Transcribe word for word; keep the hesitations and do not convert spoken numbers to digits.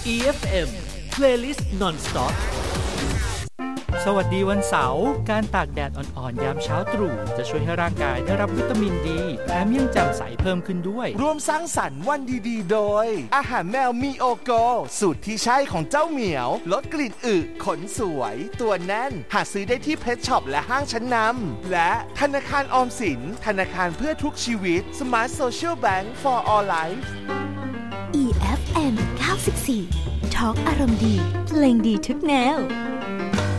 อี เอฟ เอ็ม Playlist Non-Stop สวัสดีวันเสาร์การตากแดดอ่อนๆยามเช้าตรู่จะช่วยให้ร่างกายได้รับวิตามินดีแถมยังแจ่มใสเพิ่มขึ้นด้วยร่วมสร้างสรรค์วันดีๆโดยอาหารแมวมีโอโกสูตรที่ใช่ของเจ้าเหมียวลดกลิ่นอึขนสวยตัวแน่นหาซื้อได้ที่เพชช็อปและห้างชั้นนำและธนาคารออมสินธนาคารเพื่อทุกชีวิต Smart Social Bank for All Life อี เอฟ เอ็ม เก้าสิบสี่ ทอล์กอารมณ์ดีเพลงดีทุกแนว